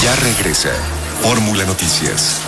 Ya regresa Fórmula Noticias.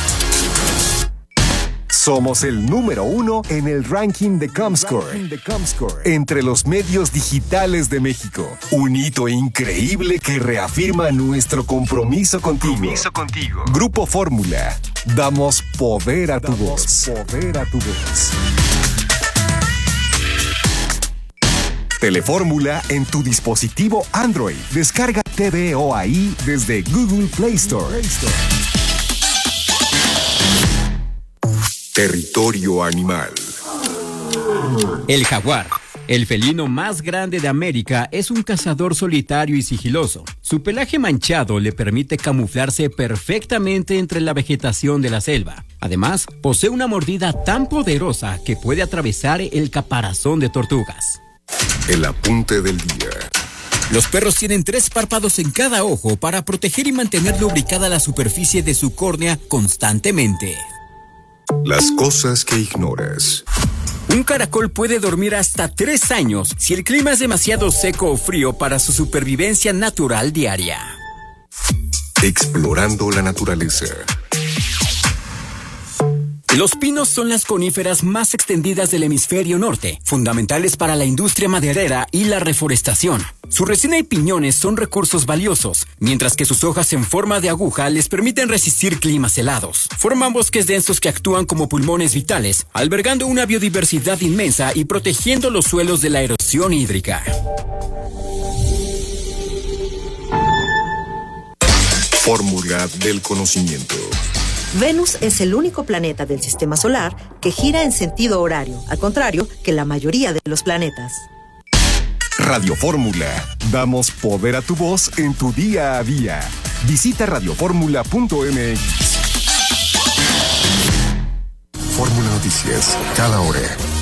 Somos el número 1 en el ranking de Comscore entre los medios digitales de México. Un hito increíble que reafirma nuestro compromiso contigo. Grupo Fórmula. Damos poder a tu voz. Telefórmula en tu dispositivo Android. Descarga TVO ahí desde Google Play Store. Territorio animal. El jaguar, el felino más grande de América, es un cazador solitario y sigiloso. Su pelaje manchado le permite camuflarse perfectamente entre la vegetación de la selva. Además, posee una mordida tan poderosa que puede atravesar el caparazón de tortugas. El apunte del día. Los perros tienen 3 párpados en cada ojo para proteger y mantener lubricada la superficie de su córnea constantemente. Las cosas que ignoras. Un caracol puede dormir hasta 3 años si el clima es demasiado seco o frío para su supervivencia natural diaria. Explorando la naturaleza. Los pinos son las coníferas más extendidas del hemisferio norte, fundamentales para la industria maderera y la reforestación. Su resina y piñones son recursos valiosos, mientras que sus hojas en forma de aguja les permiten resistir climas helados. Forman bosques densos que actúan como pulmones vitales, albergando una biodiversidad inmensa y protegiendo los suelos de la erosión hídrica. Fórmula del conocimiento. Venus es el único planeta del sistema solar que gira en sentido horario, al contrario que la mayoría de los planetas. Radio Fórmula. Damos poder a tu voz en tu día a día. Visita radioformula.mx. Fórmula Noticias, cada hora.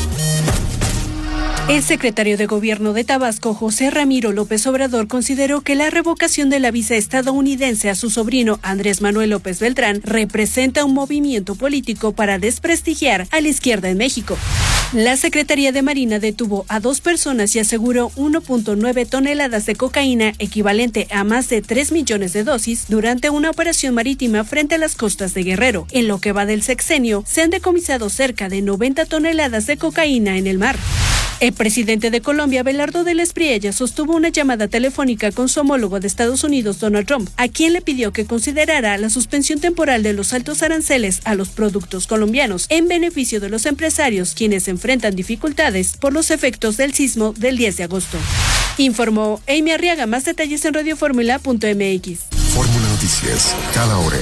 El secretario de Gobierno de Tabasco, José Ramiro López Obrador, consideró que la revocación de la visa estadounidense a su sobrino Andrés Manuel López Beltrán representa un movimiento político para desprestigiar a la izquierda en México. La Secretaría de Marina detuvo a 2 personas y aseguró 1.9 toneladas de cocaína, equivalente a más de 3 millones de dosis, durante una operación marítima frente a las costas de Guerrero. En lo que va del sexenio, se han decomisado cerca de 90 toneladas de cocaína en el mar. El presidente de Colombia, Abelardo del Espriella, sostuvo una llamada telefónica con su homólogo de Estados Unidos, Donald Trump, a quien le pidió que considerara la suspensión temporal de los altos aranceles a los productos colombianos en beneficio de los empresarios, quienes enfrentan dificultades por los efectos del sismo del 10 de agosto. Informó Amy Arriaga. Más detalles en radioformula.mx. Fórmula Noticias, cada hora.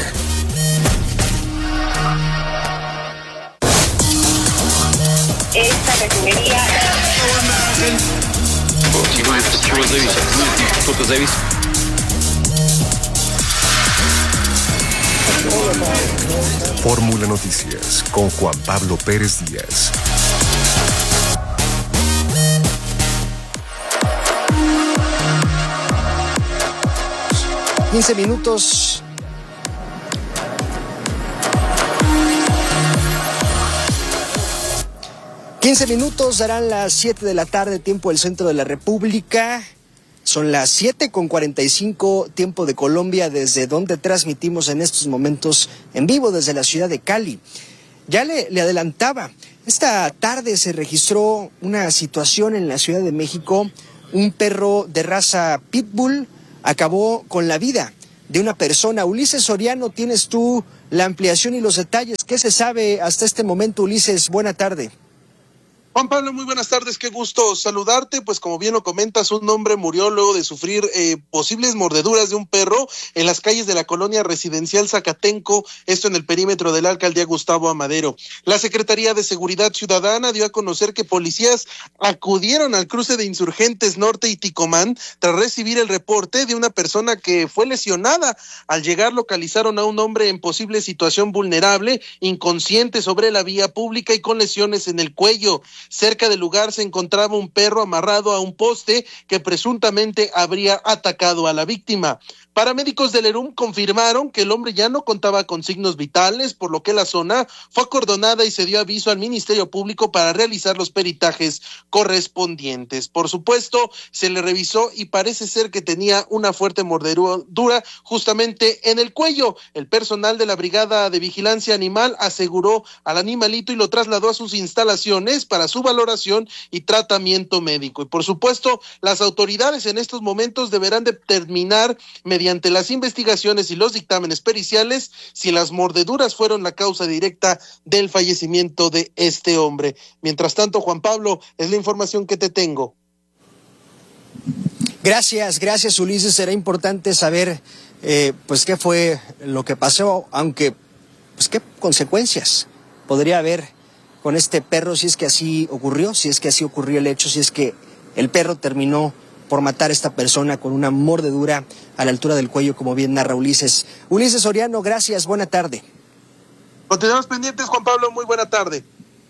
Esta refinería. Fórmula Noticias con Juan Pablo Pérez Díaz. $15. 15 minutos, darán las 7 de la tarde, tiempo del centro de la República. Son las 7:45, tiempo de Colombia, desde donde transmitimos en estos momentos en vivo desde la ciudad de Cali. Ya le adelantaba, esta tarde se registró una situación en la Ciudad de México. Un perro de raza Pitbull acabó con la vida de una persona. Ulises Soriano, tienes tú la ampliación y los detalles. ¿Qué se sabe hasta este momento, Ulises? Buena tarde. Juan Pablo, muy buenas tardes, qué gusto saludarte. Pues como bien lo comentas, un hombre murió luego de sufrir posibles mordeduras de un perro en las calles de la colonia residencial Zacatenco, esto en el perímetro de la alcaldía Gustavo Amadero. La Secretaría de Seguridad Ciudadana dio a conocer que policías acudieron al cruce de Insurgentes Norte y Ticomán tras recibir el reporte de una persona que fue lesionada. Al llegar localizaron a un hombre en posible situación vulnerable, inconsciente sobre la vía pública y con lesiones en el cuello. Cerca del lugar se encontraba un perro amarrado a un poste que presuntamente habría atacado a la víctima. Paramédicos del ERUM confirmaron que el hombre ya no contaba con signos vitales, por lo que la zona fue acordonada y se dio aviso al Ministerio Público para realizar los peritajes correspondientes. Por supuesto, se le revisó y parece ser que tenía una fuerte mordedura justamente en el cuello. El personal de la Brigada de Vigilancia Animal aseguró al animalito y lo trasladó a sus instalaciones para su valoración y tratamiento médico. Y por supuesto, las autoridades en estos momentos deberán determinar mediante las investigaciones y los dictámenes periciales si las mordeduras fueron la causa directa del fallecimiento de este hombre. Mientras tanto, Juan Pablo, es la información que te tengo. Gracias Ulises. Será importante saber pues qué fue lo que pasó, aunque pues qué consecuencias podría haber con este perro si es que así ocurrió, si es que así ocurrió el hecho, si es que el perro terminó por matar a esta persona con una mordedura a la altura del cuello, como bien narra Ulises. Ulises Soriano, gracias, buena tarde. Continuamos pendientes, Juan Pablo, muy buena tarde.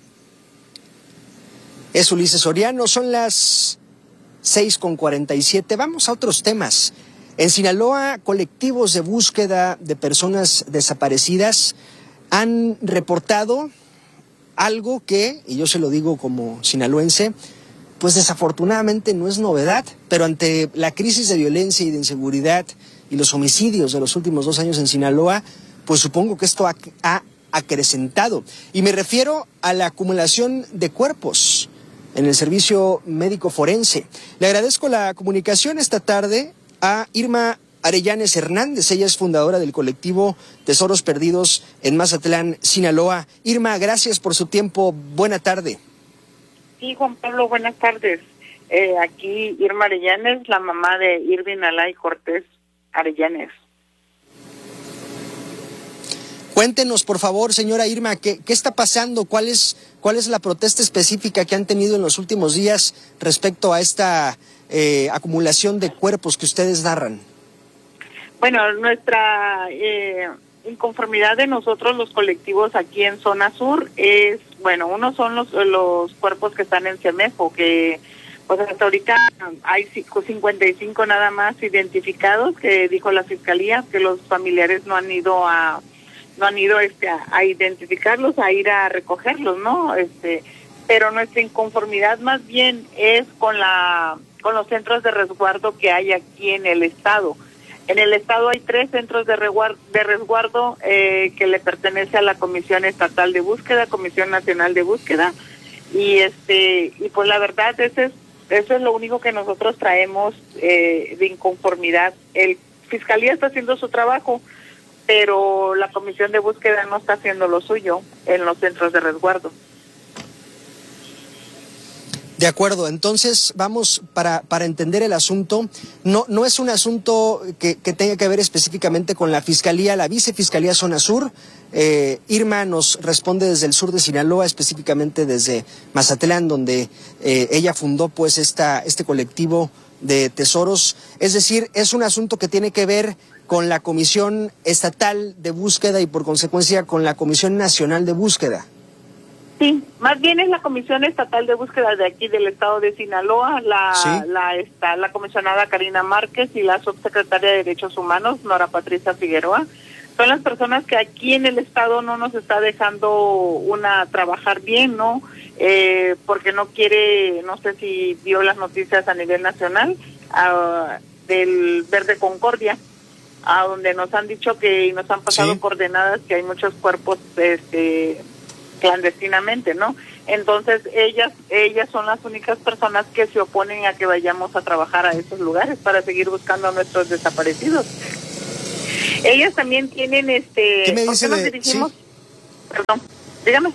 Es Ulises Soriano, son las 6:47. Vamos a otros temas. En Sinaloa, colectivos de búsqueda de personas desaparecidas han reportado algo que, y yo se lo digo como sinaloense, pues desafortunadamente no es novedad, pero ante la crisis de violencia y de inseguridad y los homicidios de los últimos 2 años en Sinaloa, pues supongo que esto ha acrecentado. Y me refiero a la acumulación de cuerpos en el servicio médico forense. Le agradezco la comunicación esta tarde a Irma Arellanes Hernández. Ella es fundadora del colectivo Tesoros Perdidos en Mazatlán, Sinaloa. Irma, gracias por su tiempo. Buena tarde. Sí, Juan Pablo, buenas tardes. Aquí Irma Arellanes, la mamá de Irving Alay Cortés Arellanes. Cuéntenos, por favor, señora Irma, ¿qué está pasando? ¿Cuál es la protesta específica que han tenido en los últimos días respecto a esta acumulación de cuerpos que ustedes narran? Bueno, nuestra inconformidad de nosotros los colectivos aquí en Zona Sur es, bueno, uno son los cuerpos que están en CEMEFO, que pues hasta ahorita hay 55 nada más identificados, que dijo la Fiscalía que los familiares no han ido a identificarlos, a ir a recogerlos, ¿no? Pero nuestra inconformidad más bien es con los centros de resguardo que hay aquí en el estado. En el estado hay 3 centros de resguardo que le pertenece a la Comisión Estatal de Búsqueda, Comisión Nacional de Búsqueda, y pues la verdad eso es lo único que nosotros traemos de inconformidad. El Fiscalía está haciendo su trabajo, pero la Comisión de Búsqueda no está haciendo lo suyo en los centros de resguardo. De acuerdo, entonces vamos para entender el asunto. No es un asunto que tenga que ver específicamente con la Fiscalía, la Vicefiscalía Zona Sur. Irma nos responde desde el sur de Sinaloa, específicamente desde Mazatlán, donde ella fundó pues este colectivo de tesoros. Es decir, es un asunto que tiene que ver con la Comisión Estatal de Búsqueda y por consecuencia con la Comisión Nacional de Búsqueda. Sí, más bien es la Comisión Estatal de Búsqueda de aquí del estado de Sinaloa, la comisionada Karina Márquez y la subsecretaria de Derechos Humanos, Nora Patricia Figueroa. Son las personas que aquí en el estado no nos está dejando trabajar bien, ¿no? Porque no quiere, no sé si vio las noticias a nivel nacional, del Verde Concordia, a donde nos han dicho y nos han pasado coordenadas que hay muchos cuerpos clandestinamente, ¿no? Entonces ellas son las únicas personas que se oponen a que vayamos a trabajar a esos lugares para seguir buscando a nuestros desaparecidos. Ellas también tienen ¿Qué me dice ¿por qué nos dirigimos? ¿Sí? Perdón, dígame.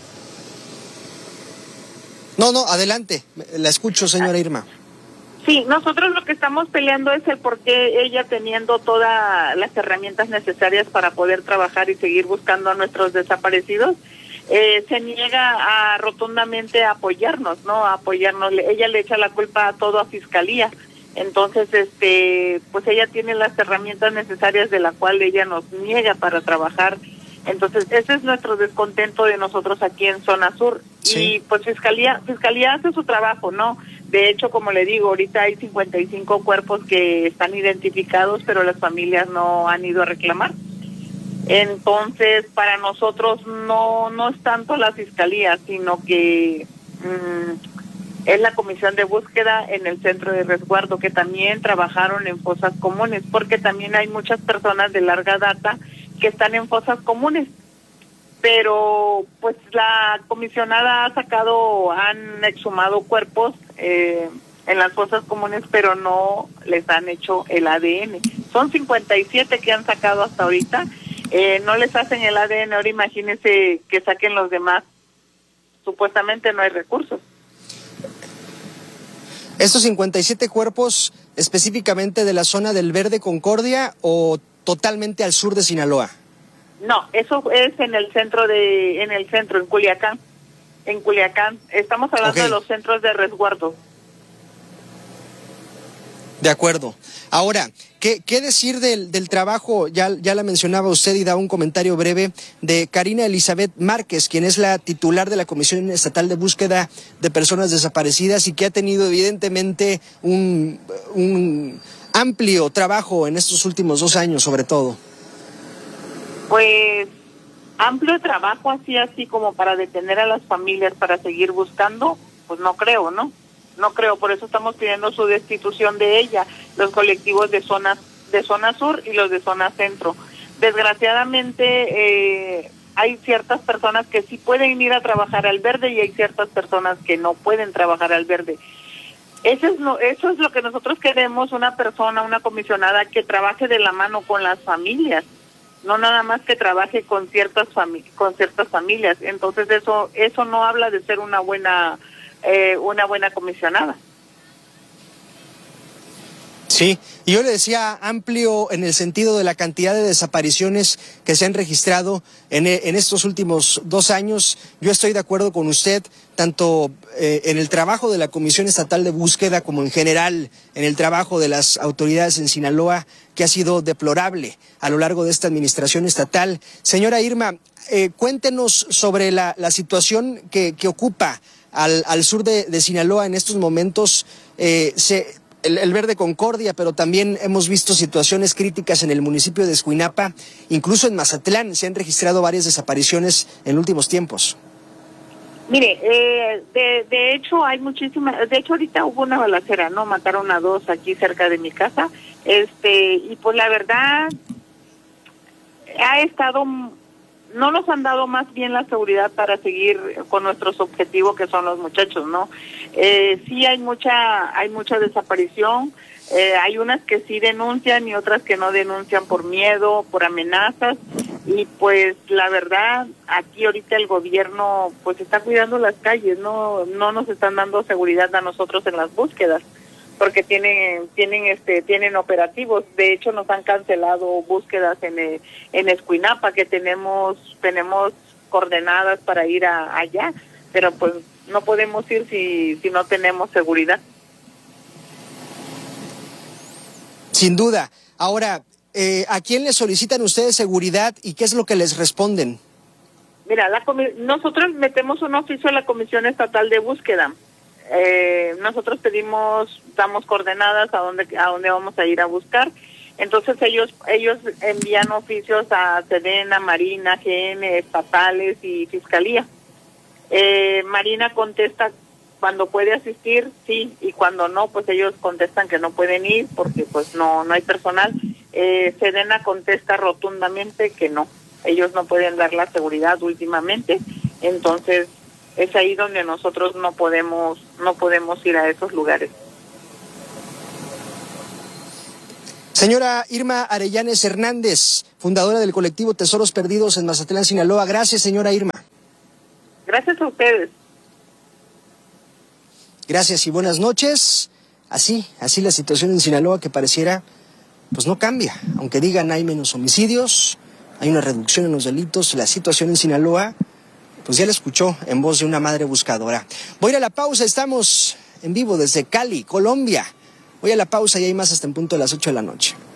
No, adelante, la escucho, señora Irma. Sí, nosotros lo que estamos peleando es el por qué ella, teniendo todas las herramientas necesarias para poder trabajar y seguir buscando a nuestros desaparecidos, se niega rotundamente a apoyarnos, ¿no? A apoyarnos. Ella le echa la culpa a todo a Fiscalía. Entonces, pues ella tiene las herramientas necesarias de la cual ella nos niega para trabajar. Entonces, ese es nuestro descontento de nosotros aquí en Zona Sur. Sí. Y pues Fiscalía hace su trabajo, ¿no? De hecho, como le digo, ahorita hay 55 cuerpos que están identificados, pero las familias no han ido a reclamar. Entonces, para nosotros no es tanto la fiscalía, sino que es la comisión de búsqueda en el centro de resguardo, que también trabajaron en fosas comunes, porque también hay muchas personas de larga data que están en fosas comunes. Pero pues la comisionada han exhumado cuerpos en las fosas comunes, pero no les han hecho el ADN. Son 57 que han sacado hasta ahorita, no les hacen el ADN, ahora imagínense que saquen los demás. Supuestamente no hay recursos. ¿Estos 57 cuerpos específicamente de la zona del Verde Concordia o totalmente al sur de Sinaloa? No, eso es en el centro, en Culiacán. En Culiacán. Estamos hablando de los centros de resguardo. De acuerdo. Ahora, ¿qué decir del trabajo? Ya la mencionaba usted y da un comentario breve de Karina Elizabeth Márquez, quien es la titular de la Comisión Estatal de Búsqueda de Personas Desaparecidas y que ha tenido evidentemente un amplio trabajo en estos últimos 2 años, sobre todo. Pues amplio trabajo así como para detener a las familias para seguir buscando, pues no creo, ¿no? No creo, por eso estamos pidiendo su destitución de ella, los colectivos de zona sur y los de zona centro. Desgraciadamente hay ciertas personas que sí pueden ir a trabajar al Verde y hay ciertas personas que no pueden trabajar al Verde. Eso es lo que nosotros queremos, una comisionada que trabaje de la mano con las familias, no nada más que trabaje con ciertas familias. Entonces eso no habla de ser una buena comisionada. Sí, y yo le decía amplio en el sentido de la cantidad de desapariciones que se han registrado en estos últimos 2 años. Yo estoy de acuerdo con usted, tanto en el trabajo de la Comisión Estatal de Búsqueda como en general en el trabajo de las autoridades en Sinaloa, que ha sido deplorable a lo largo de esta administración estatal. Señora Irma, cuéntenos sobre la situación que ocupa al sur de Sinaloa en estos momentos. El Verde Concordia, pero también hemos visto situaciones críticas en el municipio de Escuinapa, incluso en Mazatlán se han registrado varias desapariciones en últimos tiempos. Mire, de hecho hay muchísimas, de hecho ahorita hubo una balacera, ¿no? Mataron a 2 aquí cerca de mi casa, y pues la verdad no nos han dado más bien la seguridad para seguir con nuestros objetivos, que son los muchachos, ¿no? Sí hay mucha desaparición, hay unas que sí denuncian y otras que no denuncian por miedo, por amenazas, y pues la verdad aquí ahorita el gobierno pues está cuidando las calles, no nos están dando seguridad a nosotros en las búsquedas, porque tienen operativos. De hecho nos han cancelado búsquedas en Escuinapa, que tenemos coordenadas para ir allá, pero pues no podemos ir si no tenemos seguridad. Sin duda. Ahora, ¿a quién le solicitan ustedes seguridad y qué es lo que les responden? Mira, nosotros metemos un oficio a la Comisión Estatal de Búsqueda. Nosotros damos coordenadas a dónde vamos a ir a buscar. Entonces ellos envían oficios a Sedena, Marina, GN, estatales y Fiscalía. Marina contesta cuando puede asistir, sí, y cuando no, pues ellos contestan que no pueden ir porque pues no hay personal. Sedena contesta rotundamente que no, ellos no pueden dar la seguridad últimamente. Entonces es ahí donde nosotros no podemos ir a esos lugares. Señora Irma Arellanes Hernández, fundadora del colectivo Tesoros Perdidos en Mazatlán, Sinaloa. Gracias, señora Irma. Gracias a ustedes. Gracias y buenas noches. Así la situación en Sinaloa, que pareciera pues no cambia. Aunque digan hay menos homicidios, hay una reducción en los delitos, la situación en Sinaloa pues ya la escuchó en voz de una madre buscadora. Voy a ir a la pausa, estamos en vivo desde Cali, Colombia. Voy a la pausa y hay más hasta en punto de las 8 de la noche.